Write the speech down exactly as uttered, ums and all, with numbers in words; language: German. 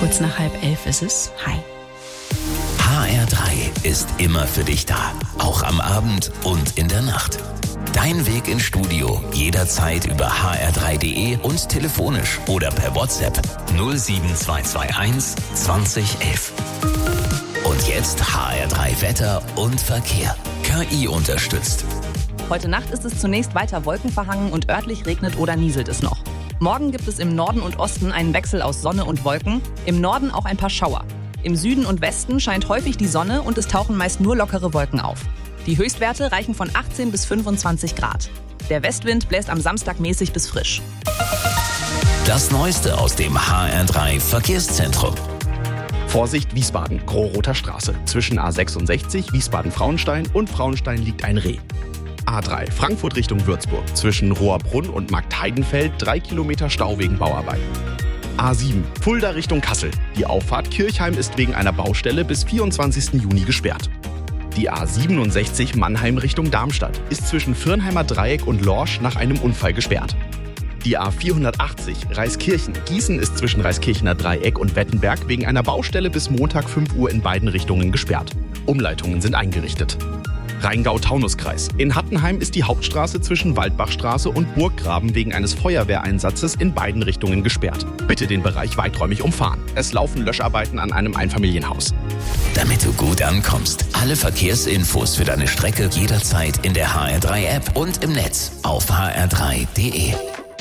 Kurz nach halb elf ist es. Hi. H R drei ist immer für dich da. Auch am Abend und in der Nacht. Dein Weg ins Studio jederzeit über h r drei punkt d e und telefonisch oder per WhatsApp null sieben zwei zwei eins zwanzig elf. Und jetzt H R drei Wetter und Verkehr. K I unterstützt. Heute Nacht ist es zunächst weiter wolkenverhangen und örtlich regnet oder nieselt es noch. Morgen gibt es im Norden und Osten einen Wechsel aus Sonne und Wolken, im Norden auch ein paar Schauer. Im Süden und Westen scheint häufig die Sonne und es tauchen meist nur lockere Wolken auf. Die Höchstwerte reichen von achtzehn bis fünfundzwanzig Grad. Der Westwind bläst am Samstag mäßig bis frisch. Das Neueste aus dem H R drei Verkehrszentrum. Vorsicht Wiesbaden, Großroter Straße. Zwischen A sechsundsechzig Wiesbaden-Frauenstein und Frauenstein liegt ein Reh. A drei Frankfurt Richtung Würzburg. Zwischen Rohrbrunn und Marktheidenfeld drei Kilometer Stau wegen Bauarbeiten. A sieben Fulda Richtung Kassel. Die Auffahrt Kirchheim ist wegen einer Baustelle bis vierundzwanzigsten Juni gesperrt. Die A siebenundsechzig Mannheim Richtung Darmstadt ist zwischen Firnheimer Dreieck und Lorsch nach einem Unfall gesperrt. Die A vierhundertachtzig Reiskirchen Gießen ist zwischen Reiskirchener Dreieck und Wettenberg wegen einer Baustelle bis Montag fünf Uhr in beiden Richtungen gesperrt. Umleitungen sind eingerichtet. Rheingau-Taunus-Kreis. In Hattenheim ist die Hauptstraße zwischen Waldbachstraße und Burggraben wegen eines Feuerwehreinsatzes in beiden Richtungen gesperrt. Bitte den Bereich weiträumig umfahren. Es laufen Löscharbeiten an einem Einfamilienhaus. Damit du gut ankommst, alle Verkehrsinfos für deine Strecke jederzeit in der H R drei App und im Netz auf h r drei punkt d e.